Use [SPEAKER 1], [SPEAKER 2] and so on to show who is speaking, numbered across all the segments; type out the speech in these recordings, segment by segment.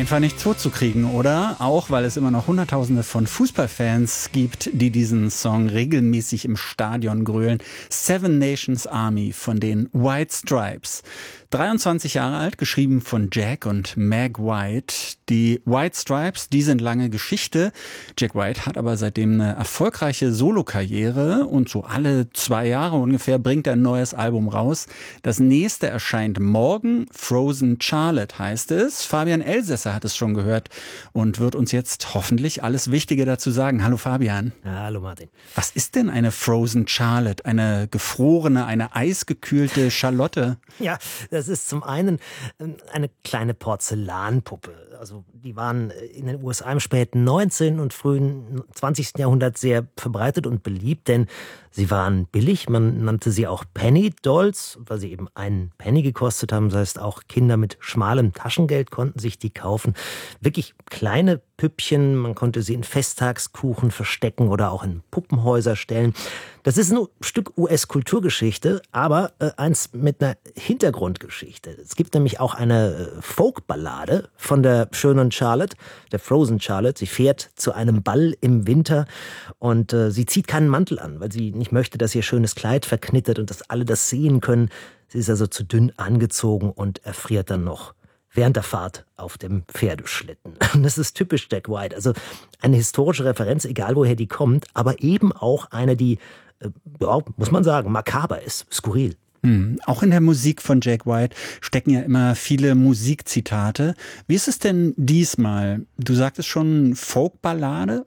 [SPEAKER 1] Einfach nicht totzukriegen, oder? Auch weil es immer noch Hunderttausende von Fußballfans gibt, die diesen Song regelmäßig im Stadion grölen. Seven Nations Army von den White Stripes. 23 Jahre alt, geschrieben von Jack und Meg White. Die White Stripes, die sind lange Geschichte. Jack White hat aber seitdem eine erfolgreiche Solokarriere und so alle 2 Jahre ungefähr bringt er ein neues Album raus. Das nächste erscheint morgen. Frozen Charlotte heißt es. Fabian Elsässer hat es schon gehört und wird uns jetzt hoffentlich alles Wichtige dazu sagen. Hallo Fabian.
[SPEAKER 2] Ja, hallo Martin.
[SPEAKER 1] Was ist denn eine Frozen Charlotte? Eine gefrorene, eine eisgekühlte Charlotte?
[SPEAKER 2] Ja, das ist zum einen eine kleine Porzellanpuppe. Also die waren in den USA im späten 19. und frühen 20. Jahrhundert sehr verbreitet und beliebt, denn sie waren billig. Man nannte sie auch Penny Dolls, weil sie eben einen Penny gekostet haben. Das heißt, auch Kinder mit schmalem Taschengeld konnten sich die kaufen. Wirklich kleine Püppchen, man konnte sie in Festtagskuchen verstecken oder auch in Puppenhäuser stellen. Das ist ein Stück US-Kulturgeschichte, aber eins mit einer Hintergrundgeschichte. Es gibt nämlich auch eine Folkballade von der schönen Charlotte, der Frozen Charlotte. Sie fährt zu einem Ball im Winter und sie zieht keinen Mantel an, weil sie nicht möchte, dass ihr schönes Kleid verknittert und dass alle das sehen können. Sie ist also zu dünn angezogen und erfriert dann noch während der Fahrt auf dem Pferdeschlitten. Das ist typisch Jack White. Also eine historische Referenz, egal woher die kommt, aber eben auch eine, die, ja, muss man sagen, makaber ist, skurril.
[SPEAKER 1] Auch in der Musik von Jack White stecken ja immer viele Musikzitate. Wie ist es denn diesmal? Du sagtest schon Folkballade?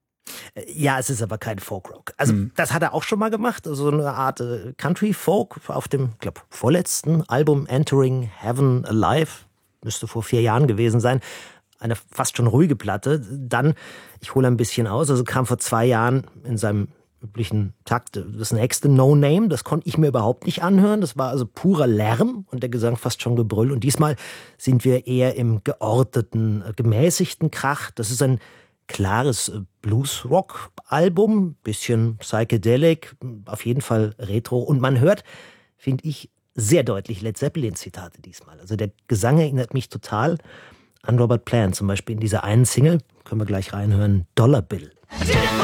[SPEAKER 2] Ja, es ist aber kein Folkrock. Also das hat er auch schon mal gemacht, so eine Art Country-Folk auf dem, glaube vorletzten Album Entering Heaven Alive. Müsste vor 4 Jahren gewesen sein. Eine fast schon ruhige Platte. Dann, ich hole ein bisschen aus, also kam vor 2 Jahren in seinem üblichen Takt das nächste No Name. Das konnte ich mir überhaupt nicht anhören. Das war also purer Lärm und der Gesang fast schon Gebrüll. Und diesmal sind wir eher im geordneten, gemäßigten Krach. Das ist ein klares Blues-Rock-Album. Bisschen psychedelic, auf jeden Fall retro. Und man hört, finde ich, sehr deutlich Led Zeppelin-Zitate diesmal. Also der Gesang erinnert mich total an Robert Plant, zum Beispiel in dieser einen Single, können wir gleich reinhören, Dollar Bill.